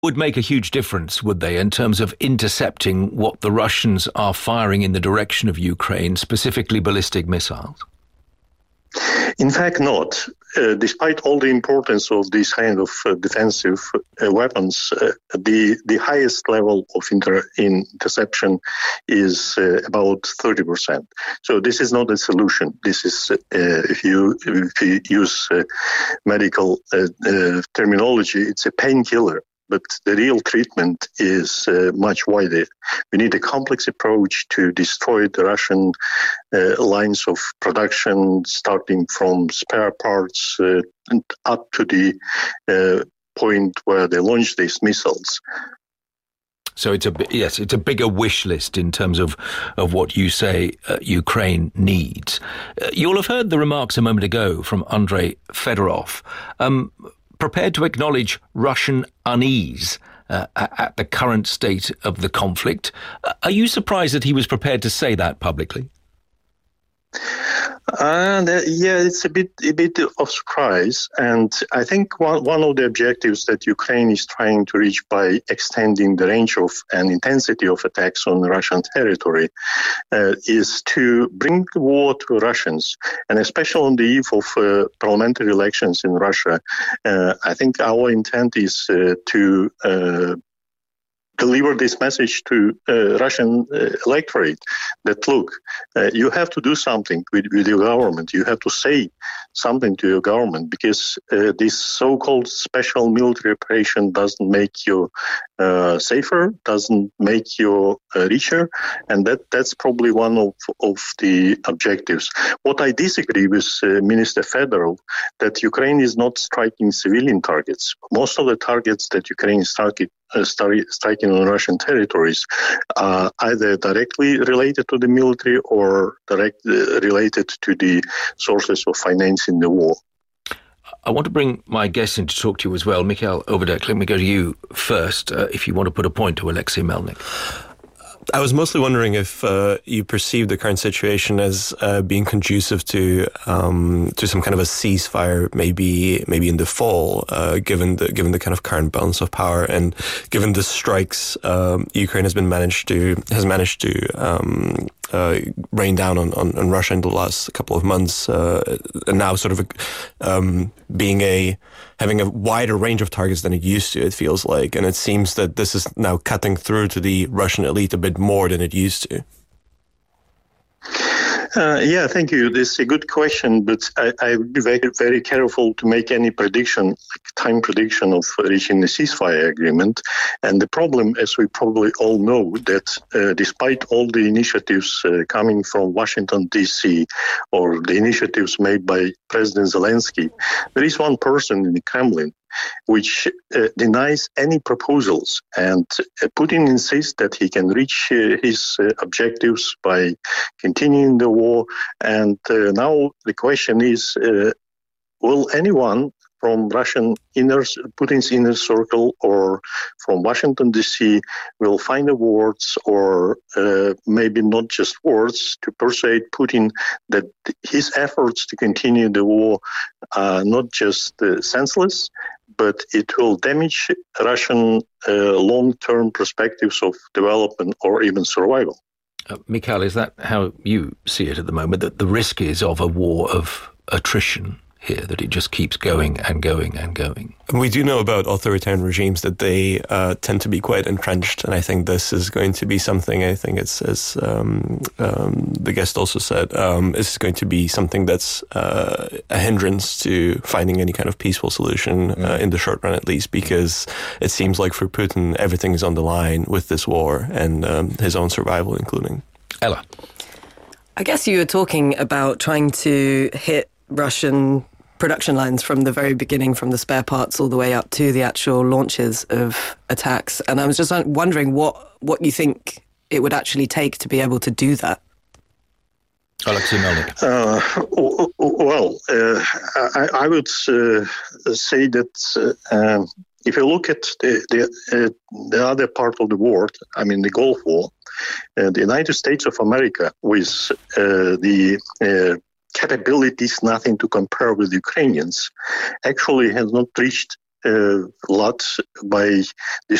would make a huge difference, would they, in terms of intercepting what the Russians are firing in the direction of Ukraine, specifically ballistic missiles? In fact, not. Despite all the importance of these kind of defensive weapons, the highest level of interception is about 30%. So this is not a solution. This is, if you use medical terminology, it's a painkiller. But the real treatment is much wider. We need a complex approach to destroy the Russian lines of production, starting from spare parts and up to the point where they launch these missiles. So it's a bigger wish list in terms of what you say Ukraine needs. You'll have heard the remarks a moment ago from Andrei Fedorov. Prepared to acknowledge Russian unease at the current state of the conflict. Are you surprised that he was prepared to say that publicly? It's a bit of surprise, and I think one of the objectives that Ukraine is trying to reach by extending the range of and intensity of attacks on Russian territory is to bring the war to Russians, and especially on the eve of parliamentary elections in Russia. I think our intent is to deliver this message to Russian electorate that, look, you have to do something with your government. You have to say something to your government, because this so-called special military operation doesn't make you safer, doesn't make you richer, and that's probably one of the objectives. What I disagree with Minister Fedorov, that Ukraine is not striking civilian targets. Most of the targets that Ukraine is striking on Russian territories are either directly related to the military or directly related to the sources of financing the war. I want to bring my guest in to talk to you as well. Mikhail Overdek, let me go to you first, if you want to put a point to Alexei Melnik. I was mostly wondering if you perceive the current situation as being conducive to some kind of a ceasefire, maybe in the fall, given the kind of current balance of power, and given the strikes Ukraine has managed to rain down on Russia in the last couple of months, and now sort of having a wider range of targets than it used to, it feels like. And it seems that this is now cutting through to the Russian elite a bit more than it used to. Thank you. This is a good question, but I would be very, very careful to make any prediction, like time prediction of reaching the ceasefire agreement. And the problem, as we probably all know, that despite all the initiatives coming from Washington, D.C., or the initiatives made by President Zelensky, there is one person in the Kremlin which denies any proposals, and Putin insists that he can reach his objectives by continuing the war. And now the question is, will anyone from Putin's inner circle or from Washington, D.C. will find the words, or maybe not just words, to persuade Putin that his efforts to continue the war are not just senseless, but it will damage Russian long-term perspectives of development or even survival. Mikhail, is that how you see it at the moment, that the risk is of a war of attrition here, that it just keeps going and going and going? We do know about authoritarian regimes that they tend to be quite entrenched, and I think this is going to be something, I think it's, as the guest also said, this is going to be something that's a hindrance to finding any kind of peaceful solution in the short run, at least, because it seems like for Putin everything is on the line with this war, and his own survival including. Ella? I guess you were talking about trying to hit Russian production lines from the very beginning, from the spare parts all the way up to the actual launches of attacks. And I was just wondering what you think it would actually take to be able to do that. Alexei Melnik. I would say that if you look at the other part of the world, I mean the Gulf War, the United States of America, with the capabilities nothing to compare with Ukrainians, actually has not reached a lot by